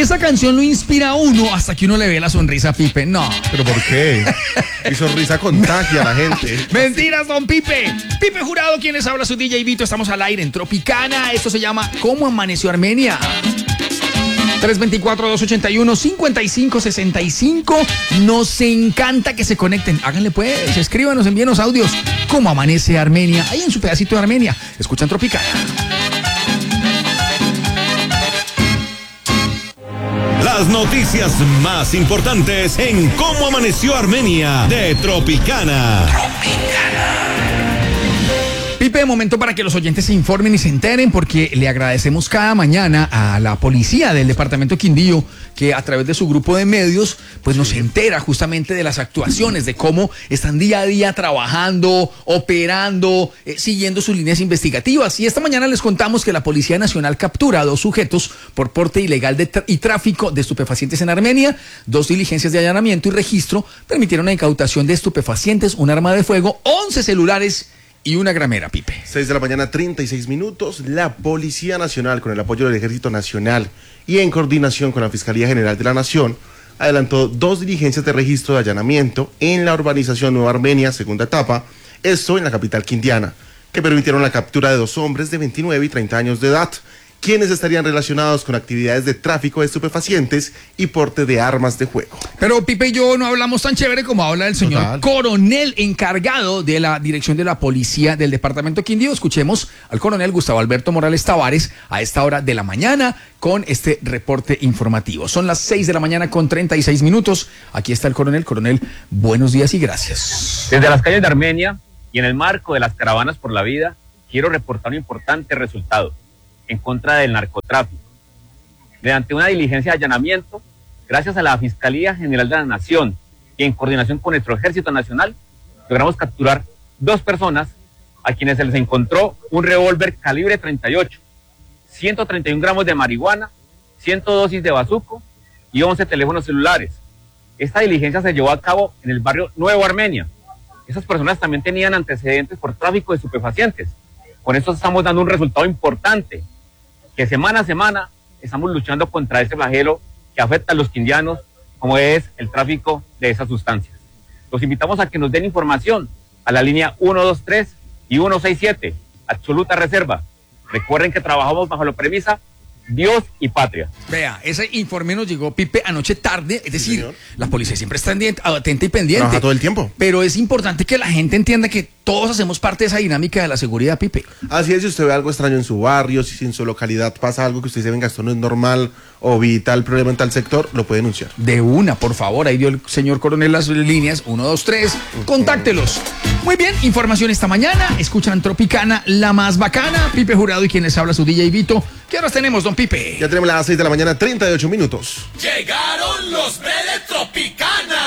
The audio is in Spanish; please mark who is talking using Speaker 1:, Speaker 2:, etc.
Speaker 1: esa canción lo inspira a uno hasta que uno le ve la sonrisa a Pipe. No.
Speaker 2: ¿Pero por qué? Mi sonrisa contagia a la gente.
Speaker 1: Mentiras, don Pipe. Pipe Jurado, quien les habla, su DJ Vito. Estamos al aire en Tropicana. Esto se llama ¿Cómo amaneció Armenia? 324-281-5565. Nos encanta que se conecten. Háganle pues, escríbanos, envíenos audios. ¿Cómo amanece Armenia? Ahí en su pedacito de Armenia. Escuchan Tropicana.
Speaker 3: Las noticias más importantes en Cómo amaneció Armenia de Tropicana.
Speaker 1: Pipe, momento para que los oyentes se informen y se enteren, porque le agradecemos cada mañana a la policía del departamento Quindío, que a través de su grupo de medios, pues nos entera justamente de las actuaciones, de cómo están día a día trabajando, operando, siguiendo sus líneas investigativas. Y esta mañana les contamos que la Policía Nacional captura a 2 sujetos por porte ilegal y tráfico de estupefacientes en Armenia. 2 diligencias de allanamiento y registro permitieron la incautación de estupefacientes, un arma de fuego, 11 celulares y una gramera, Pipe.
Speaker 2: 6 de la mañana, 36 minutos. La Policía Nacional, con el apoyo del Ejército Nacional y en coordinación con la Fiscalía General de la Nación, adelantó 2 diligencias de registro de allanamiento en la urbanización Nueva Armenia, segunda etapa, esto en la capital quindiana, que permitieron la captura de 2 hombres de 29 y 30 años de edad, quienes estarían relacionados con actividades de tráfico de estupefacientes y porte de armas de fuego.
Speaker 1: Pero Pipe y yo no hablamos tan chévere como habla el señor coronel encargado de la dirección de la policía del departamento Quindío. Escuchemos al coronel Gustavo Alberto Morales Tavares a esta hora de la mañana con este reporte informativo. Son las 6 de la mañana con 36 minutos. Aquí está el coronel. Coronel, buenos días y gracias.
Speaker 4: Desde las calles de Armenia y en el marco de las caravanas por la vida, quiero reportar un importante resultado en contra del narcotráfico. Mediante una diligencia de allanamiento, gracias a la Fiscalía General de la Nación y en coordinación con nuestro Ejército Nacional, logramos capturar 2 personas a quienes se les encontró un revólver calibre 38, 131 gramos de marihuana, 100 dosis de bazuco y 11 teléfonos celulares. Esta diligencia se llevó a cabo en el barrio Nuevo Armenia. Esas personas también tenían antecedentes por tráfico de estupefacientes. Con esto estamos dando un resultado importante, que semana a semana estamos luchando contra ese flagelo que afecta a los quindianos, como es el tráfico de esas sustancias. Los invitamos a que nos den información a la línea 123 y 167, absoluta reserva. Recuerden que trabajamos bajo la premisa Dios y patria.
Speaker 1: Vea, ese informe nos llegó, Pipe, anoche tarde, es decir, la policía siempre está atenta y pendiente.
Speaker 2: Trabaja todo el tiempo.
Speaker 1: Pero es importante que la gente entienda que todos hacemos parte de esa dinámica de la seguridad, Pipe.
Speaker 2: Así es, si usted ve algo extraño en su barrio, si en su localidad pasa algo que usted dice, venga, esto no es normal, o vi tal problema en tal sector, lo puede denunciar.
Speaker 1: De una, por favor, ahí dio el señor coronel las líneas, 1, 2, 3, contáctelos. Muy bien, información esta mañana, escuchan Tropicana, la más bacana, Pipe Jurado y quien les habla su DJ Vito. ¿Qué horas tenemos, don Pipe?
Speaker 2: Ya tenemos las 6 de la mañana, 38 minutos.
Speaker 3: Llegaron los de Tropicana.